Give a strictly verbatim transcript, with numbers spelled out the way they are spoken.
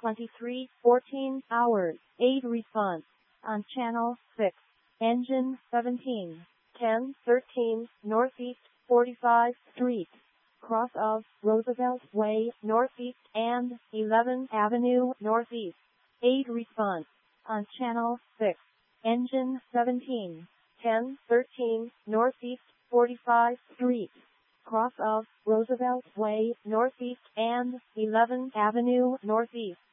twenty-three fourteen hours, eight response. On channel six. Engine seventeen. ten thirteen, Northeast forty-five Street. Cross of Roosevelt Way, Northeast and eleventh Avenue, Northeast. eight response. On channel six. Engine seventeen. ten thirteen, Northeast forty-five Street. Cross of Roosevelt Way, Northeast and eleventh Avenue, Northeast.